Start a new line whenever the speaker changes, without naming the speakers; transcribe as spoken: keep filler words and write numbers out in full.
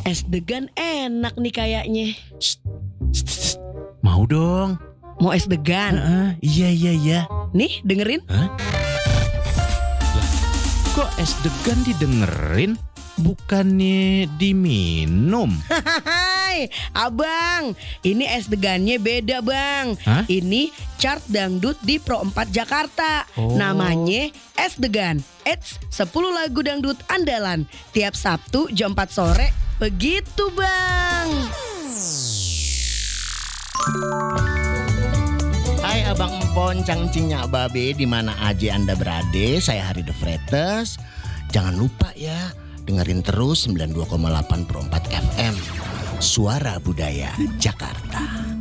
Es degan enak nih kayaknya.
Shh, shh, shh. Mau dong.
Mau es degan?
Heeh, iya iya iya.
Nih dengerin.
Hah? Lah, kok es degan didengerin? Bukannya diminum?
Hai abang, ini es degannya beda bang.
Hah?
Ini chart dangdut di Pro empat Jakarta.
Oh.
Namanya es degan. Eits, sepuluh lagu dangdut andalan tiap Sabtu jam empat sore. Begitu bang.
Hai Abang Empon, cangcingnya Babe, di mana aja Anda berada, saya Hari The Fretes. Jangan lupa ya, dengerin terus sembilan puluh dua koma delapan Pro empat F M, Suara Budaya Jakarta.